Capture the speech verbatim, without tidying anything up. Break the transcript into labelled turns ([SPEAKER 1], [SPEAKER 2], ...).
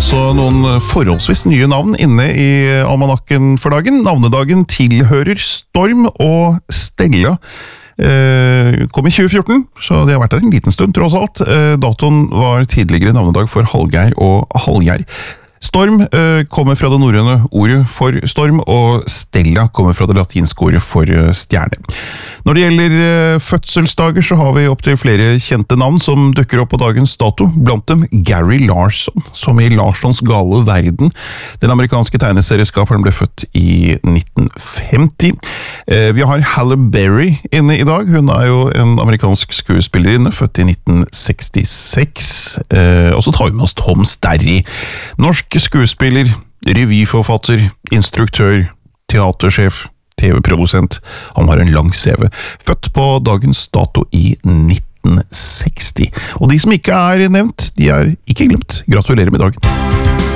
[SPEAKER 1] også noen forholdsvis nye navn inne i almanakken for dagen. Navnedagen tilhører Storm og Stella. Eh, kom i tjue fjorten, så det har vært der en liten stund tross alt. Eh, datoen var tidligere navnedag for Hallgeir og Hallgeir. Storm eh, kommer fra det norrøne ordet for storm, og Stella kommer fra det latinske ordet for eh, stjerne. Når det gjelder eh, fødselsdager, så har vi opp til flere kjente navn som dukker opp på dagens dato. Blant dem Gary Larson, som i Larssons gale verden. Den amerikanske tegneserieskaperen ble født i nitten femti. Eh, vi har Halle Berry inne i dag. Hun er jo en amerikansk skuespillerinne, født i nitten sekstiseks. Eh, og så tar vi med oss Tom Sterry. Norsk skuespiller, revyforfatter, instruktør, teatersjef, T V-produsent. Han har en lang C V. Født på dagens dato i nitten seksti. Og de som ikke er nevnt, de er ikke glemt. Gratulerer med dagen.